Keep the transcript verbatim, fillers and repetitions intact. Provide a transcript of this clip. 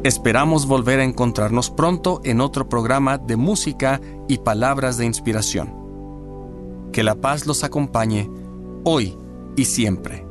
Esperamos volver a encontrarnos pronto en otro programa de música y palabras de inspiración. Que la paz los acompañe hoy y siempre.